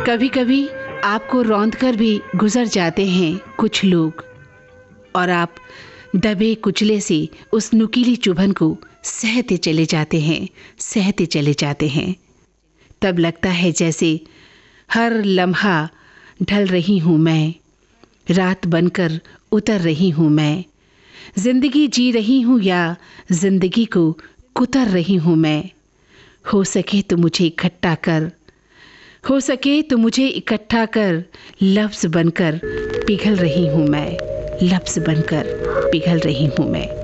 कभी कभी आपको रौंद कर भी गुजर जाते हैं कुछ लोग, और आप दबे कुचले से उस नुकीली चुभन को सहते चले जाते हैं, सहते चले जाते हैं। तब लगता है जैसे हर लम्हा ढल रही हूँ मैं, रात बनकर उतर रही हूँ मैं। जिंदगी जी रही हूँ या जिंदगी को कुतर रही हूँ मैं। हो सके तो मुझे इकट्ठा कर, हो सके तो मुझे इकट्ठा कर, लफ्ज़ बनकर पिघल रही हूँ मैं, लफ्ज़ बनकर पिघल रही हूँ मैं।